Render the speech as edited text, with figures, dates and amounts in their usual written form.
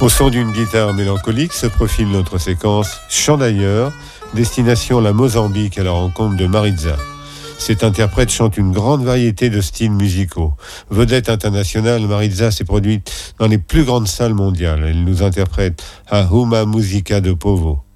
Au son d'une guitare mélancolique se profile notre séquence Chant d'ailleurs, destination la Mozambique à la rencontre de Maritza. Cette interprète chante une grande variété de styles musicaux. Vedette internationale, Maritza s'est produite dans les plus grandes salles mondiales. Elle nous interprète à Uma Musica de Povo.